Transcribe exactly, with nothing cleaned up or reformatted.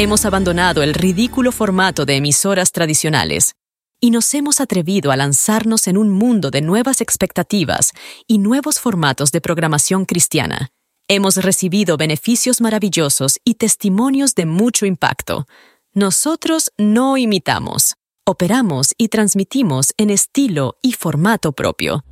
Hemos abandonado el ridículo formato de emisoras tradicionales y nos hemos atrevido a lanzarnos en un mundo de nuevas expectativas y nuevos formatos de programación cristiana. Hemos recibido beneficios maravillosos y testimonios de mucho impacto. Nosotros no imitamos, operamos y transmitimos en estilo y formato propio.